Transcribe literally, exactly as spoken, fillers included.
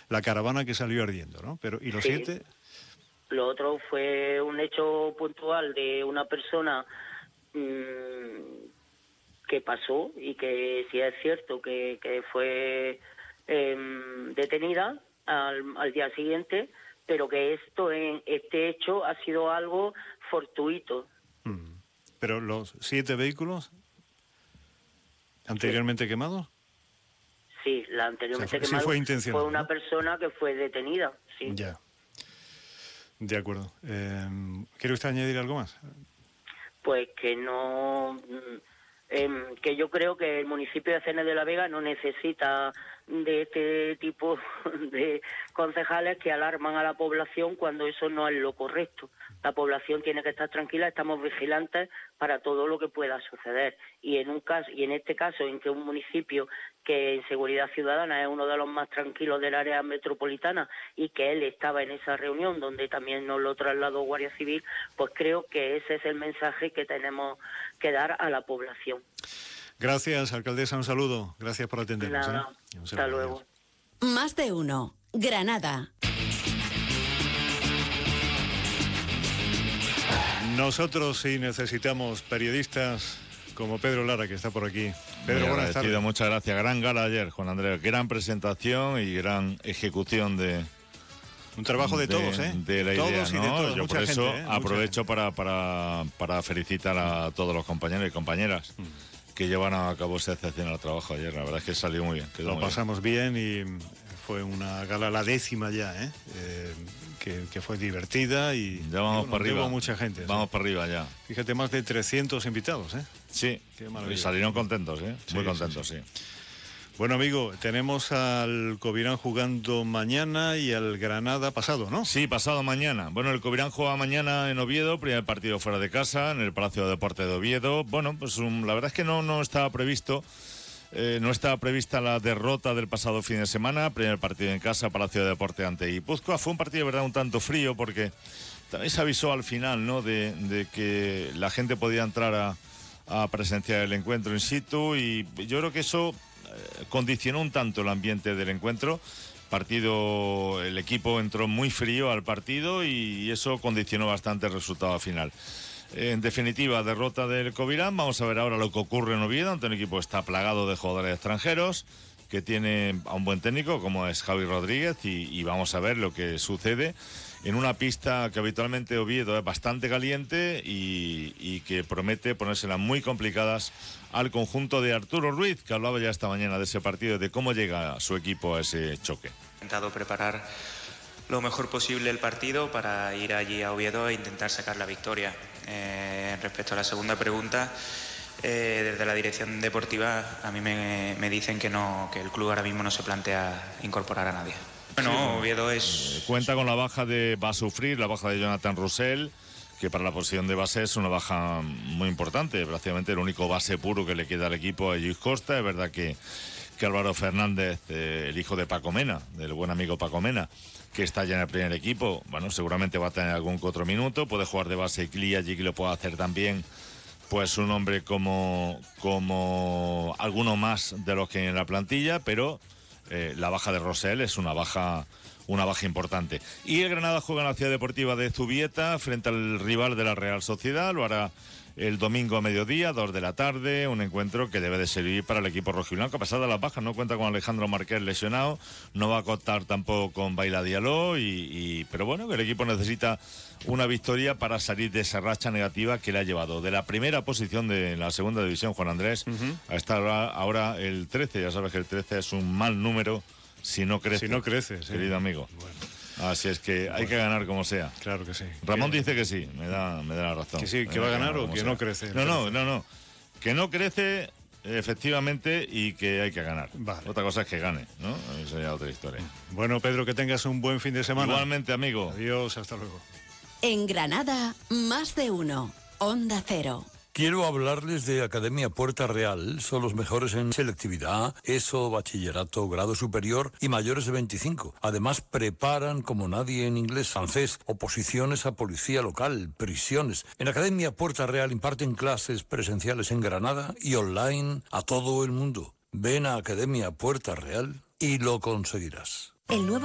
la caravana que salió ardiendo, ¿no? Pero ¿y los Sí. siete? Lo otro fue un hecho puntual de una persona mmm, que pasó y que sí es cierto que, que fue eh, detenida al, al día siguiente, pero que esto en este hecho ha sido algo fortuito. Mm. ¿Pero los siete vehículos anteriormente sí. quemados? Sí, la anteriormente o sea, fue, quemada sí fue, intencional, fue una ¿no? persona que fue detenida, sí. Ya. De acuerdo. Eh, ¿Quiere usted añadir algo más? Pues que no... Eh, que yo creo que el municipio de Cenes de la Vega no necesita de este tipo de concejales que alarman a la población cuando eso no es lo correcto. La población tiene que estar tranquila, estamos vigilantes para todo lo que pueda suceder. Y en un caso, y en este caso, en que un municipio que en seguridad ciudadana es uno de los más tranquilos del área metropolitana y que él estaba en esa reunión donde también nos lo trasladó Guardia Civil, pues creo que ese es el mensaje que tenemos que dar a la población. Gracias, alcaldesa, un saludo. Gracias por atendernos. Nada, ¿eh? hasta luego. Más de uno. Granada. Nosotros sí necesitamos periodistas como Pedro Lara, que está por aquí. Pedro, buenas tardes. Muchas gracias. Gran gala ayer, Juan Andrés. Gran presentación y gran ejecución de... Un trabajo de, de todos, ¿eh? De la todos idea, y ¿no? de todos. Yo Mucha por eso gente, ¿eh? aprovecho para, para, para felicitar a todos los compañeros y compañeras mm. que llevan a cabo ese excepcional trabajo ayer. La verdad es que salió muy bien. Lo muy pasamos bien. bien y fue una gala, la décima ya, ¿eh? eh que, que fue divertida y... Ya vamos y bueno, para arriba. Hubo mucha gente. Vamos ¿sí? para arriba ya. Fíjate, más de trescientos invitados, ¿eh? Sí. Y salieron contentos, ¿eh? Muy sí, contentos, sí. sí. Bueno, amigo, tenemos al Covirán jugando mañana y al Granada pasado, ¿no? Sí, pasado mañana. Bueno, el Covirán juega mañana en Oviedo, primer partido fuera de casa, en el Palacio de Deportes de Oviedo. Bueno, pues um, la verdad es que no, no estaba previsto, eh, no estaba prevista la derrota del pasado fin de semana, primer partido en casa, Palacio de Deportes ante Guipúzcoa. Fue un partido, de verdad, un tanto frío porque también se avisó al final, ¿no?, de, de que la gente podía entrar a, a presenciar el encuentro in situ y yo creo que eso... condicionó un tanto el ambiente del encuentro. Partido, el equipo entró muy frío al partido y eso condicionó bastante el resultado final. En definitiva, derrota del Covirán. Vamos a ver ahora lo que ocurre en Oviedo, ante un equipo que está plagado de jugadores extranjeros, que tiene a un buen técnico como es Javi Rodríguez y, y vamos a ver lo que sucede en una pista que habitualmente Oviedo es bastante caliente y, y que promete ponérselas muy complicadas al conjunto de Arturo Ruiz, que hablaba ya esta mañana de ese partido, de cómo llega su equipo a ese choque. He intentado preparar lo mejor posible el partido para ir allí a Oviedo e intentar sacar la victoria. Eh, respecto a la segunda pregunta, eh, desde la dirección deportiva a mí me, me dicen que, no, que el club ahora mismo no se plantea incorporar a nadie. Bueno, Oviedo es... Eh, cuenta con la baja de... va a sufrir la baja de Jonathan Roussel, que para la posición de base es una baja muy importante, prácticamente el único base puro que le queda al equipo a Lluís Costa. Es verdad que, que Álvaro Fernández, eh, el hijo de Paco Mena, del buen amigo Paco Mena, que está ya en el primer equipo, bueno, seguramente va a tener algún que otro minuto, puede jugar de base Clia, allí que lo puede hacer también, pues un hombre como, como alguno más de los que hay en la plantilla, pero... Eh, la baja de Rosell es una baja una baja importante. Y el Granada juega en la Ciudad Deportiva de Zubieta frente al rival de la Real Sociedad. Lo hará el domingo a mediodía, dos de la tarde, un encuentro que debe de servir para el equipo rojiblanco. A pesar de las bajas, no cuenta con Alejandro Marqués lesionado, no va a contar tampoco con Baila Diallo, y, y, pero bueno, el equipo necesita una victoria para salir de esa racha negativa que le ha llevado de la primera posición de la segunda división, Juan Andrés, uh-huh. a estar ahora el trece. Ya sabes que el trece es un mal número si no crece. Si no crece, sí. Querido amigo. Bueno. Así es que hay bueno. que ganar como sea. Claro que sí. Ramón que... dice que sí, me da, me da la razón. Que sí, que va a ganar o que sea. no crece. No, no, no, no. Que no crece efectivamente y que hay que ganar. Vale. Otra cosa es que gane, ¿no? Eso ya es otra historia. Bueno, Pedro, que tengas un buen fin de semana. Igualmente, amigo. Adiós, hasta luego. En Granada, más de uno. Onda Cero. Quiero hablarles de Academia Puerta Real. Son los mejores en selectividad, ESO, bachillerato, grado superior y mayores de veinticinco. Además, preparan como nadie en inglés, francés, oposiciones a policía local, prisiones. En Academia Puerta Real imparten clases presenciales en Granada y online a todo el mundo. Ven a Academia Puerta Real y lo conseguirás. El nuevo